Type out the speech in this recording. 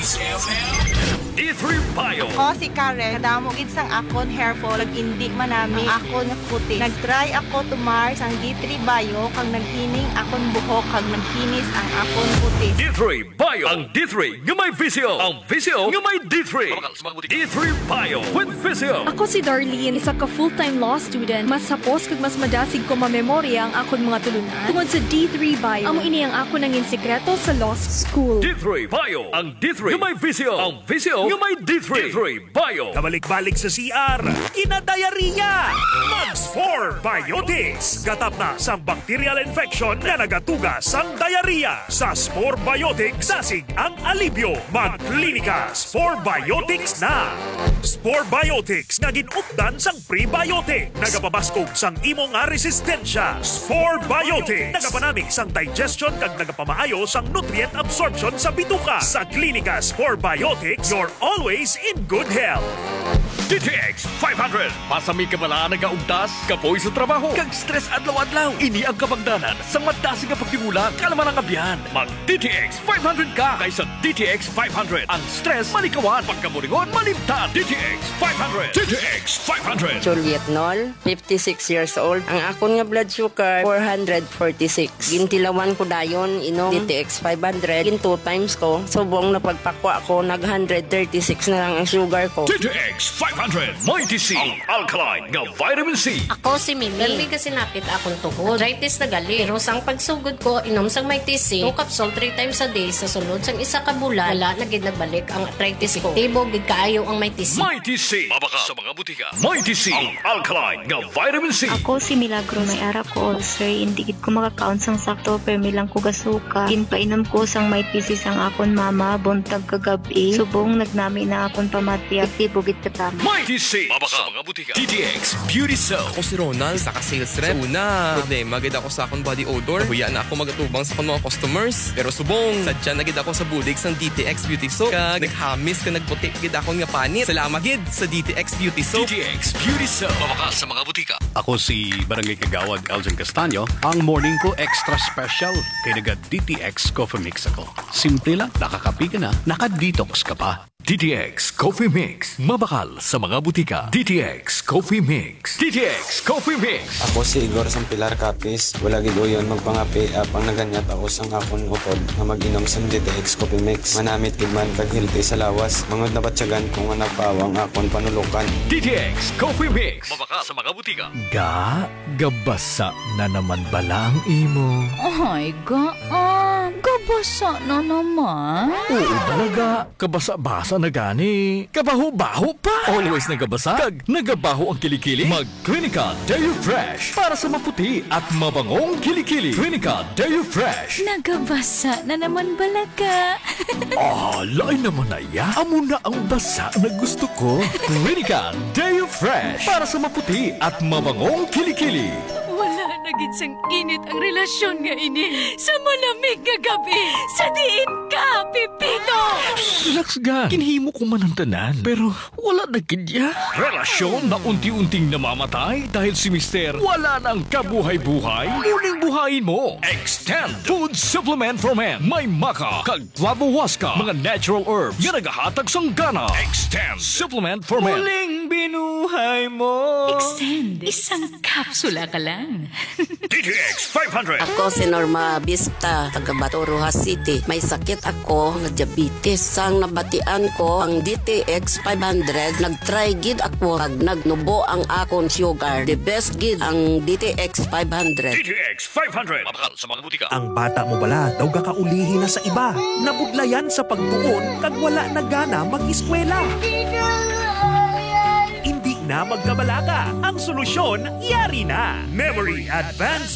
D3 Bio. Ako si Karen, kadamo gid sang akon hair fall, indi man nami akon nga puti. Nagtry ako tumar sang D3 Bio kag naghining akon buhok kag nagkinis ang akon puti. D3 Bio. Ang D3 nga may visio. Ang visio nga may D3. D3 Bio with visio. Ako si Darlene, isa ka full-time law student. Mas hapos kag mas madasig ko mamemorya ang akon mga tulunan. Tungod sa D3 Bio, amo ini ang ako nangin sekreto sa law school. D3 Bio. Ang D3 nga may visio. Ang visio nga may D3. D3 Bio. Kabalik-balik sa CR, kinadayariya! Mags 4 Biotics. Gatap na sang bacterial infection na nagatugas sang diarrhea. Sa Spore Biotics, sasig ang alibyo. Magklinika, Spore Biotics na! Spore Biotics nga ginupdan sang prebiotic. Nagapabaskog sang imo nga resistensya. Spore Biotics. Nagapanamig sang digestion kag nagapamaayo sang nutrient absorption sa bituka. Sa klinika Spore Biotics, you're always in good health. DTX 500. Pasami ka pala nagaugtas, kapoy sa trabaho, kag stress adlaw-adlaw. Ini ang kabagdanan sa madasig nga pagtigulang kalaman ang abyan. Mag DTX 500 ka kaysa DTX 500. Ang stress malikawan, pagkamuringon malimtan. DTX 500. DTX 500. Juliet Nol, 56 years old. Ang akon nga blood sugar, 446. Gintilawan ko dayon, inom DTX 500. Gin 2 times ko. Subong na pagpakwa ko, nag 136 na lang ang sugar ko. DTX 500. Mighty C. Ang alkaline nga vitamin C. Ako si Mimi. Galmi kasi napit akong tuhod. Arthritis na gali. Pero sang pagsugod ko, inom sang Mighty C. 2 capsule 3 times a day. Sa sunod sang isa ka bulan, wala na gid nagbalik ang arthritis ko. Tibog gid kaayo ang Mighty C. Mighty C. Mabaka sa mga butika. Mighty C. Ang alkaline nga vitamin C. Ako si Milagro, may ara ko ulcer. Hindi gid ko makakaon sang sakto, pero milang ko gasuka. Ginpainom ko sang may pisis ang akon mama, buntag kagabi. Subong nagnami na akon pamati, aktibo gid katama. Mighty C. Mabaka sa mga butika. DTX Beauty Soap. Ako si Ronald, saka sales rep. Una, problema gid ako sa akong body odor. Huya na ako magatubang sa akong mga customers. Pero subong, sadya na gid ako sa bulig sang DTX Beauty Soap. Kag naghamis ka nagputi gid akong nga panit. Salamat gid sa DTX Beauty Soap. DTX Beauty Soap. Mabaka sa mga butika. Ako si Barangay Kagawad Elgin Castaño. Ang morning ko extra special kay naga DTX Coffee Mix ako. Simple lang, nakakapi ka na, naka-detox ka pa. DTX Coffee Mix. Mabakal sa mga butika. DTX Coffee Mix. DTX Coffee Mix. Ako si Igor sang Pilar Capis. Wala gid uyon magpangapi apang naganyat ako sang akon utod na mag-inom sang DTX Coffee Mix. Manamit gid man kag healthy sa lawas. Mangod na batyagan kung nga nagpawang akon panulukan. DTX Coffee Mix. Mabaka sa mga butika. Gabasa na naman balang imo. Ay, gabasa na naman. Oo talaga, kabasa-basa na gani. Kabaho-baho pa. Always nagabasa, kag nagabaho ang kilikili. Mag-Clinica Deo Fresh para sa maputi at mabangong kilikili. Clinica Deo Fresh. Nagabasa na naman balaga. Lain naman na ya. Amo na ang basa na gusto ko. Clinica Deo Fresh para sa maputi at mabangong kilikili. Wala na gid sang init ang relasyon nga ini sa malamig nga gabi. Sa diin ka, Pipito! Relax ga. Kinhimo ko man ang tanan. Pero wala na gid ya. Relasyon na unti-unting namamatay dahil si Mister wala nang kabuhay-buhay. Muling buhayin mo. Extend Food Supplement for Men. May maka, kag flavowaska, mga natural herbs nga nagahatag sang gana. Extend Supplement for Men. Muling binuhay mo. Extend. Isang kapsula ka lang. DTX 500. Ako si Norma Vista, taga Bato, Rojas City. May sakit ako nga diabetes. Sang nabatian ko ang DTX 500, nagtry gid ako kag nagnubo ang akon sugar. The best gid ang DTX 500. DTX 500. Mabakal sa mga butika. Ang bata mo bala daw gakaulihi na sa iba. Nabudlayan sa pagtuon kag wala na gana mag-eskwela. Hindi na magkabalaga. Ang solusyon, yari na. Memory Advanced